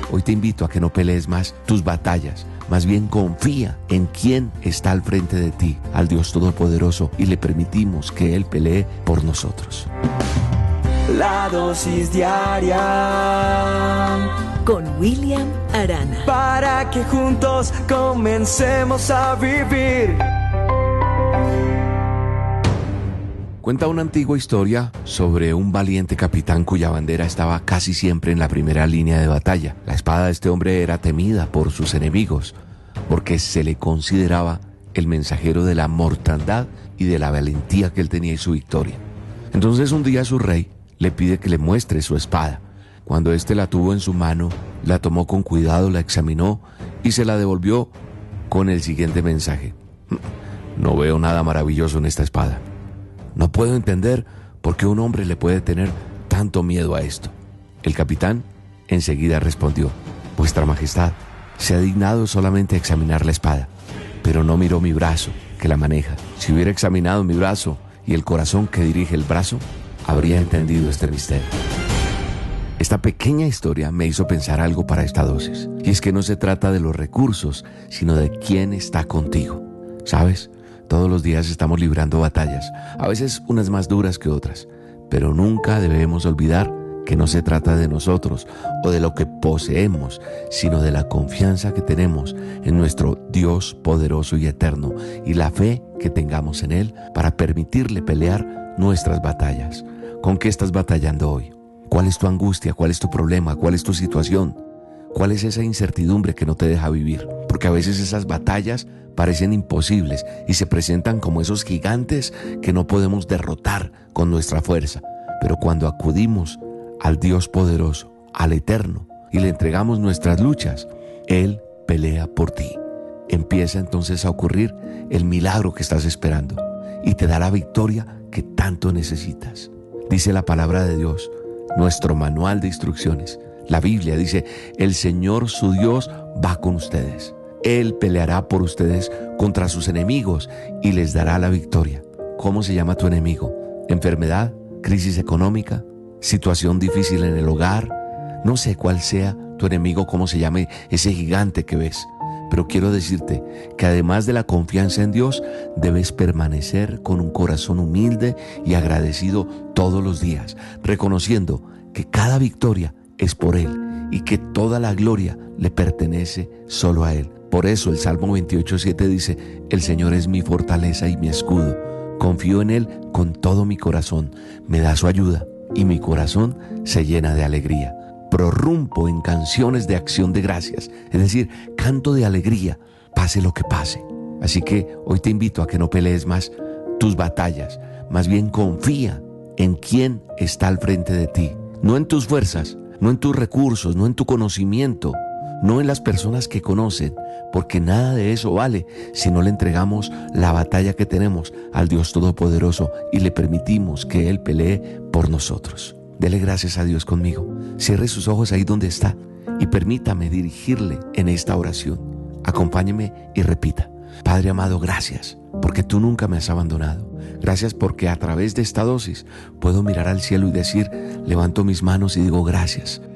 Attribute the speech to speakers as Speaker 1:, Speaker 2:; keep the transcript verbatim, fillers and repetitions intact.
Speaker 1: hoy te invito a que no pelees más tus batallas. Más bien confía en quien está al frente de ti, al Dios Todopoderoso, y le permitimos que Él pelee por nosotros.
Speaker 2: La dosis diaria
Speaker 3: con William Arana,
Speaker 2: para que juntos comencemos a vivir.
Speaker 1: Cuenta una antigua historia sobre un valiente capitán cuya bandera estaba casi siempre en la primera línea de batalla. La espada de este hombre era temida por sus enemigos porque se le consideraba el mensajero de la mortandad y de la valentía que él tenía y su victoria. Entonces un día su rey le pide que le muestre su espada. Cuando éste la tuvo en su mano, la tomó con cuidado, la examinó y se la devolvió con el siguiente mensaje: no veo nada maravilloso en esta espada. No puedo entender por qué un hombre le puede tener tanto miedo a esto. El capitán enseguida respondió: Vuestra Majestad se ha dignado solamente a examinar la espada, pero no miró mi brazo que la maneja. Si hubiera examinado mi brazo y el corazón que dirige el brazo, habría entendido este misterio. Esta pequeña historia me hizo pensar algo para esta dosis, y es que no se trata de los recursos, sino de quién está contigo. ¿Sabes? Todos los días estamos librando batallas, a veces unas más duras que otras, pero nunca debemos olvidar que no se trata de nosotros o de lo que poseemos, sino de la confianza que tenemos en nuestro Dios poderoso y eterno y la fe que tengamos en Él para permitirle pelear nuestras batallas. ¿Con qué estás batallando hoy? ¿Cuál es tu angustia? ¿Cuál es tu problema? ¿Cuál es tu situación? ¿Cuál es esa incertidumbre que no te deja vivir? Porque a veces esas batallas parecen imposibles y se presentan como esos gigantes que no podemos derrotar con nuestra fuerza. Pero cuando acudimos al Dios poderoso, al eterno, y le entregamos nuestras luchas, Él pelea por ti. Empieza entonces a ocurrir el milagro que estás esperando y te da la victoria que tanto necesitas. Dice la palabra de Dios, nuestro manual de instrucciones, la Biblia dice: el Señor su Dios va con ustedes. Él peleará por ustedes contra sus enemigos y les dará la victoria. ¿Cómo se llama tu enemigo? ¿Enfermedad? ¿Crisis económica? ¿Situación difícil en el hogar? No sé cuál sea tu enemigo, cómo se llame ese gigante que ves. Pero quiero decirte que además de la confianza en Dios, debes permanecer con un corazón humilde y agradecido todos los días, reconociendo que cada victoria es por Él y que toda la gloria le pertenece solo a Él. Por eso el Salmo veintiocho siete dice: el Señor es mi fortaleza y mi escudo. Confío en Él con todo mi corazón. Me da su ayuda y mi corazón se llena de alegría. Prorrumpo en canciones de acción de gracias, es decir, canto de alegría, pase lo que pase. Así que hoy te invito a que no pelees más tus batallas, más bien confía en quién está al frente de ti, no en tus fuerzas, no en tus recursos, no en tu conocimiento, no en las personas que conocen, porque nada de eso vale si no le entregamos la batalla que tenemos al Dios Todopoderoso y le permitimos que Él pelee por nosotros. Dele gracias a Dios conmigo. Cierre sus ojos ahí donde está y permítame dirigirle en esta oración. Acompáñeme y repita: Padre amado, gracias porque tú nunca me has abandonado. Gracias porque a través de esta dosis puedo mirar al cielo y decir: levanto mis manos y digo gracias,